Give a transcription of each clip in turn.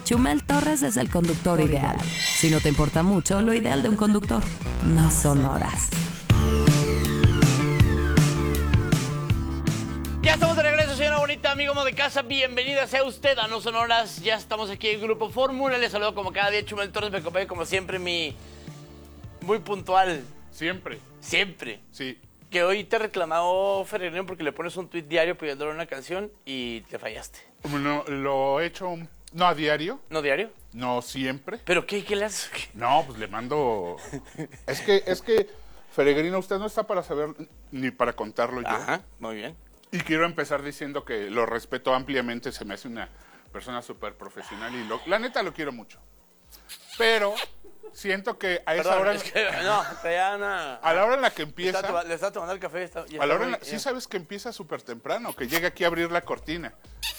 Chumel Torres es el conductor ideal. Si no te importa mucho, lo ideal de un conductor no son horas. Ya estamos de regreso, señora bonita, amigo amo de casa. Bienvenida sea usted a No Son Horas. Ya estamos aquí en Grupo Fórmula. Les saludo como cada día. Chumel Torres me acompaña como siempre, muy puntual. Siempre. Sí. Que hoy te reclamó Ferregrino porque le pones un tuit diario pidiéndole una canción y te fallaste. Bueno, lo he hecho, no a diario, ¿No diario? no siempre. ¿Pero qué le haces? No, pues le mando... Es que, Ferregrino, usted no está para saber ni para contarlo yo. Ajá, muy bien. Y quiero empezar diciendo que lo respeto ampliamente, se me hace una persona súper profesional y la neta lo quiero mucho. Pero siento que a esa Perdón, hora... es que, no, ya no. A la hora en la que empieza... Le está tomando el café. A la hora en la, sí sabes que empieza súper temprano, que llega aquí a abrir la cortina.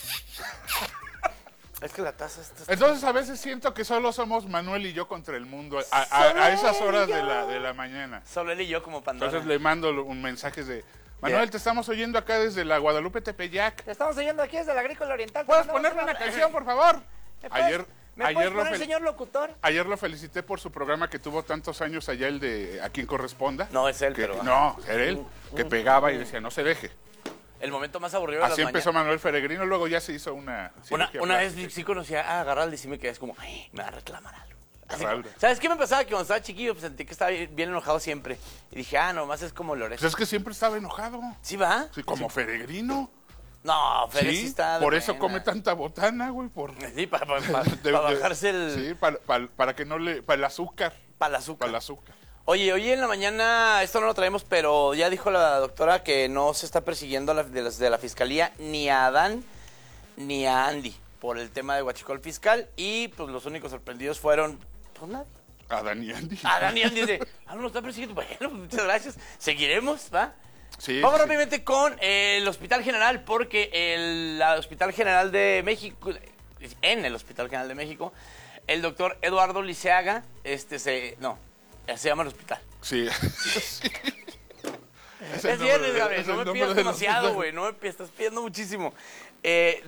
Es que la taza está... Entonces a veces siento que solo somos Manuel y yo contra el mundo a esas horas de la mañana. Solo él y yo como Pandora. Entonces le mando un mensaje de... Manuel, te estamos oyendo acá desde la Guadalupe Tepeyac. Te estamos oyendo aquí desde la Agrícola Oriental. ¿Puedes ponerme una canción, por favor? ¿Me puedes poner, señor locutor? Ayer lo felicité por su programa que tuvo tantos años allá, el de A Quien Corresponda. No, es él, que, pero... No, era él, que pegaba y decía, no se deje. El momento más aburrido de las Así empezó mañanas. Manuel Ferregrino, luego ya se hizo una vez sí conocía a Garralde y sí me quedé como, ay, me va a reclamar algo. Garralde. ¿Sabes qué me pasaba? Que cuando estaba chiquillo pues, sentí que estaba bien enojado siempre. Y dije, nomás es como Lorenzo. Pues es que siempre estaba enojado. ¿Sí va? Sí, como Ferregrino. No, Fere sí está de por eso buena. come tanta botana, güey, Sí, para bajarse el... Sí, para que no le... Para el azúcar. Para el azúcar. Para el azúcar. Oye, hoy en la mañana, esto no lo traemos, pero ya dijo la doctora que no se está persiguiendo de la fiscalía ni a Adán ni a Andy por el tema de huachicol fiscal y pues los únicos sorprendidos fueron, pues nadie. Adán y Andy. Adán y Andy dice, no lo está persiguiendo. Bueno, pues, muchas gracias. Seguiremos, ¿va? Sí, Vamos sí. rápidamente con el Hospital General, porque el Hospital General de México, en el Hospital General de México, el doctor Eduardo Liceaga, se llama el hospital. Sí. Es viernes, Gabriel, no me pidas demasiado, güey, no me estás pidiendo muchísimo. Se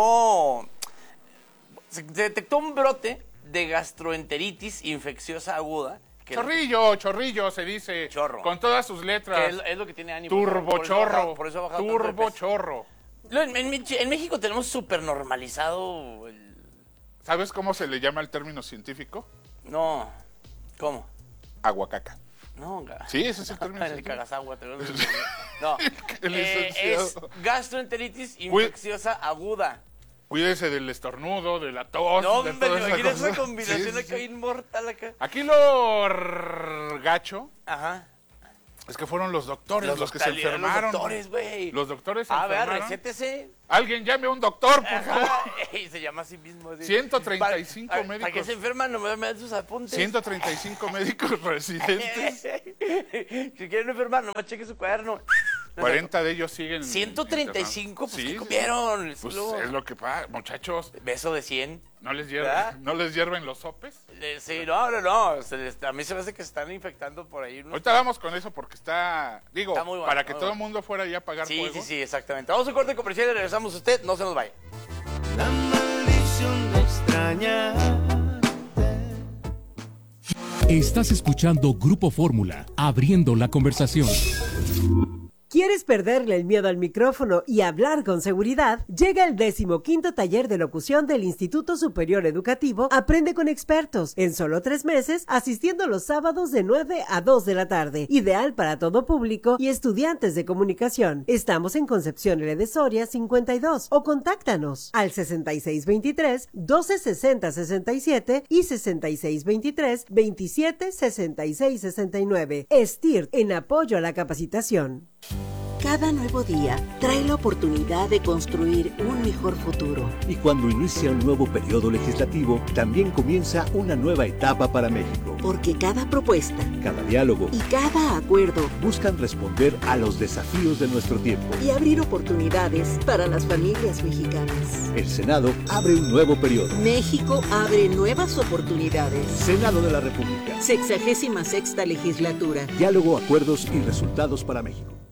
detectó un brote de gastroenteritis infecciosa aguda. Chorrillo, se dice. Chorro. Con todas sus letras. Que es lo que tiene ánimo. Turbochorro. Por eso ha bajado tanto de peso. Turbochorro. En México tenemos súper normalizado el... ¿Sabes cómo se le llama el término científico? No. ¿Cómo? Aguacaca. No, Sí, ese es el término el científico. cagasagua. No. El licenciado. Es gastroenteritis infecciosa aguda. Cuídese del estornudo, de la tos. No, de hombre, toda esa imagínate cosa. esa combinación Sí, acá inmortal acá. Aquí lo gacho Ajá. es que fueron los doctores los que se enfermaron. Los doctores, güey. Los doctores se A ver, enfermaron. recétese. Alguien llame a un doctor, por favor. Y se llama a sí mismo. Así. 135 ¿Para médicos. qué se enferman? No me dan sus apuntes. 135 médicos residentes. Si quieren enfermar, nomás cheque su cuaderno. 40 de ellos siguen 135, pues sí, ¿qué comieron? Pues es lo que pasa, muchachos. Beso de 100. ¿No les ¿verdad? hierven los sopes? Sí, no. A mí se me hace que se están infectando por ahí. Ahorita vamos con eso porque está muy bueno, para que todo el mundo fuera ya a pagar fuego. Sí, exactamente. Vamos a un corte comercial y regresamos. Usted no se nos vaya. La maldición de extrañarte. Estás escuchando Grupo Fórmula, abriendo la conversación. ¿Quieres perderle el miedo al micrófono y hablar con seguridad? Llega el 15º taller de locución del Instituto Superior Educativo Aprende con Expertos, en solo 3 meses, asistiendo los sábados de 9 a 2 de la tarde. Ideal para todo público y estudiantes de comunicación. Estamos en Concepción L. de Soria 52 o contáctanos al 6623-1260-67 y 6623-276669. STIRT, en apoyo a la capacitación. Cada nuevo día trae la oportunidad de construir un mejor futuro. Y cuando inicia un nuevo periodo legislativo, también comienza una nueva etapa para México. Porque cada propuesta, cada diálogo y cada acuerdo buscan responder a los desafíos de nuestro tiempo y abrir oportunidades para las familias mexicanas. El Senado abre un nuevo periodo. México abre nuevas oportunidades. Senado de la República. 66ª legislatura. Diálogo, acuerdos y resultados para México.